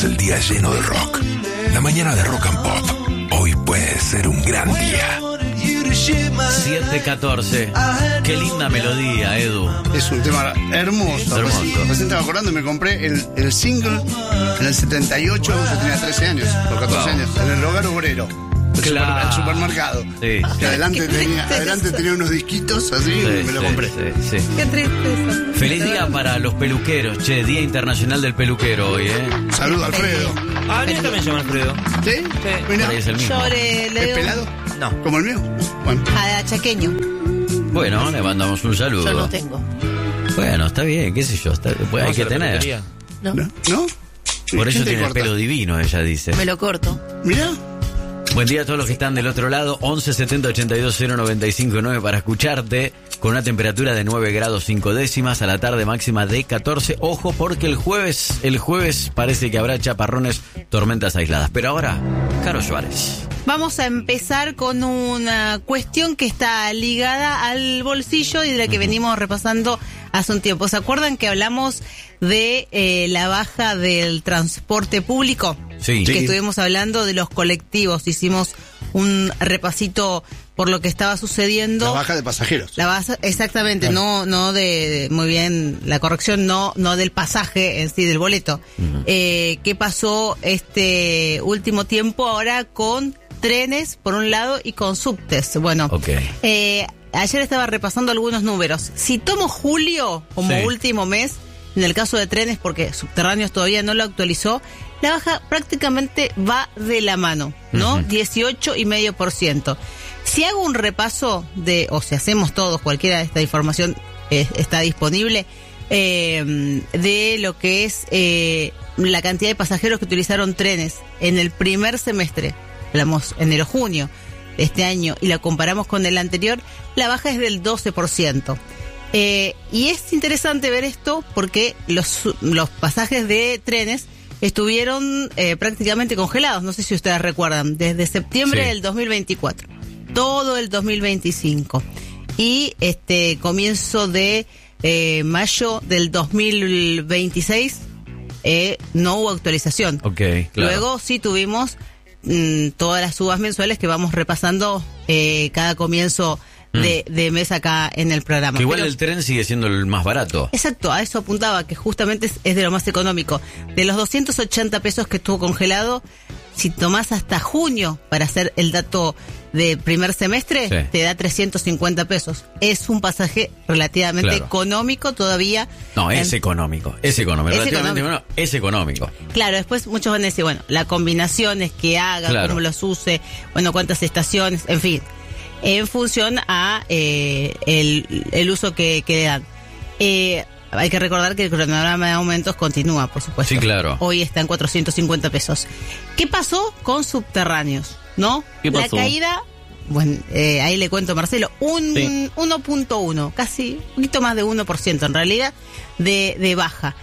El día lleno de rock. La mañana de Rock and Pop. Hoy puede ser un gran día. 7:14. Qué linda melodía, Edu. Es un tema hermoso. Hermoso. Recién estaba acordando y me compré el single en el 78, yo tenía 13 años, por 14 años, en el Hogar Obrero. El supermercado. Sí. Que adelante tenía unos disquitos así y me lo compré. Sí. Qué tristeza. Feliz día para los peluqueros, che, Día Internacional del Peluquero hoy, Saludo a Alfredo. A mí también se llama Alfredo. ¿Sí? Mira, Por ahí es el mismo. Yo le ¿es digo pelado? No. ¿Como el mío? Bueno. a Chaqueño. Bueno, le mandamos un saludo. Yo no tengo. Bueno, está bien, qué sé yo, pues hay que tener. Peluquería. No. ¿No? Por eso ¿Quién te tiene el corta? pelo divino, ella dice. Me lo corto. Mira. Buen día a todos los que están del otro lado. 11 70 82 095 9 para escucharte. Con una temperatura de 9 grados 5 décimas. A la tarde máxima de 14. Ojo porque el jueves parece que habrá chaparrones, tormentas aisladas. Pero ahora, Caro Suárez. Vamos a empezar con una cuestión que está ligada al bolsillo y de la que venimos repasando hace un tiempo. ¿Se acuerdan que hablamos de la baja del transporte público? Sí. Que estuvimos hablando de los colectivos. Hicimos un repasito por lo que estaba sucediendo. La baja de pasajeros. Exactamente, Claro. no de muy bien, la corrección no del pasaje en sí, del boleto. Uh-huh. ¿Qué pasó este último tiempo ahora con trenes, por un lado, y con subtes? Bueno, ayer estaba repasando algunos números. Si tomo julio como último mes, en el caso de trenes, porque Subterráneos todavía no lo actualizó, la baja prácticamente va de la mano, ¿no? Uh-huh. 18,5%. Si hago un repaso o si hacemos todos, cualquiera de esta información está disponible, de lo que es la cantidad de pasajeros que utilizaron trenes en el primer semestre, hablamos enero-junio de este año, y la comparamos con el anterior, la baja es del 12%. Y es interesante ver esto porque los pasajes de trenes estuvieron prácticamente congelados, no sé si ustedes recuerdan, desde septiembre del 2024, todo el 2025 y comienzo de mayo del 2026 no hubo actualización. Claro. Luego sí tuvimos todas las subas mensuales que vamos repasando cada comienzo de mes acá en el programa. Que igual Pero, el tren sigue siendo el más barato. Exacto, a eso apuntaba, que justamente es de lo más económico. De los 280 pesos que estuvo congelado, si tomás hasta junio para hacer el dato de primer semestre, te da 350 pesos. Es un pasaje relativamente económico todavía. No, es económico. Relativamente bueno, es económico. Claro, después muchos van a decir, bueno, la combinación es que haga, cómo los use, bueno, cuántas estaciones, en fin, en función a el uso que le dan. Hay que recordar que el cronograma de aumentos continúa, por supuesto. Sí, claro. Hoy está en 450 pesos. ¿Qué pasó con Subterráneos? ¿No? ¿Qué pasó? La caída, bueno, ahí le cuento a Marcelo, 1.1, casi un poquito más de 1% en realidad, de baja.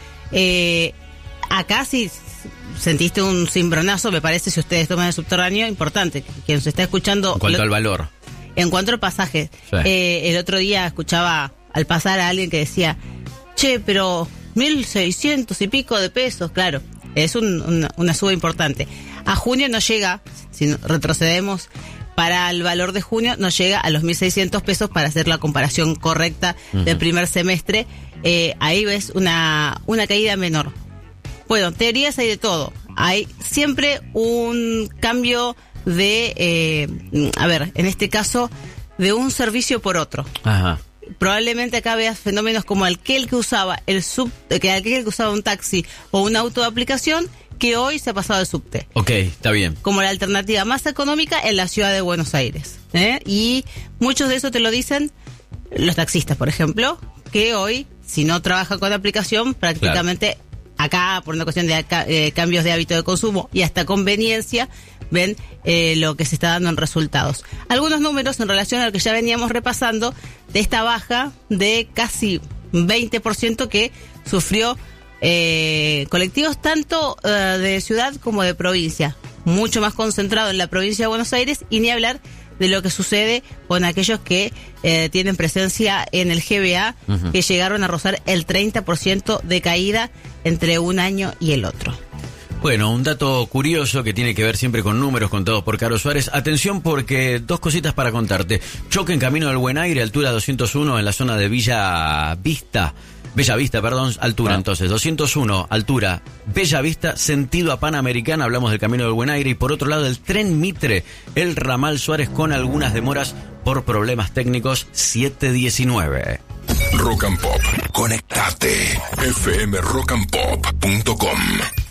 Acá sí sentiste un cimbronazo, me parece, si ustedes toman el Subterráneo, importante. Quien se está escuchando... En cuanto al valor. En cuanto al pasaje. El otro día escuchaba al pasar a alguien que decía, che, pero 1.600 y pico de pesos, claro, es una suba importante. A junio no llega, si retrocedemos para el valor de junio, no llega a los 1.600 pesos para hacer la comparación correcta del primer semestre. Ahí ves una caída menor. Bueno, teorías hay de todo. Hay siempre un cambio de, en este caso, de un servicio por otro. Ajá. Probablemente acá veas fenómenos como aquel que usaba aquel que usaba un taxi o un auto de aplicación, que hoy se ha pasado al subte. Ok, está bien. Como la alternativa más económica en la ciudad de Buenos Aires. Y muchos de eso te lo dicen los taxistas, por ejemplo, que hoy, si no trabajan con aplicación, prácticamente acá, por una cuestión de cambios de hábito de consumo y hasta conveniencia, ven lo que se está dando en resultados. Algunos números en relación a lo que ya veníamos repasando de esta baja de casi 20% que sufrió colectivos tanto de ciudad como de provincia, mucho más concentrado en la provincia de Buenos Aires, y ni hablar de lo que sucede con aquellos que tienen presencia en el GBA, que llegaron a rozar el 30% de caída entre un año y el otro. Bueno, un dato curioso que tiene que ver siempre con números contados por Caro Suárez. Atención porque dos cositas para contarte. Choque en Camino del Buen Aire, altura 201 en la zona de Bella Vista, altura entonces, 201, altura, Bella Vista, sentido a Panamericana, hablamos del Camino del Buen Aire, y por otro lado el tren Mitre, el ramal Suárez con algunas demoras por problemas técnicos, 719. Rock and Pop, conectate, fmrockandpop.com.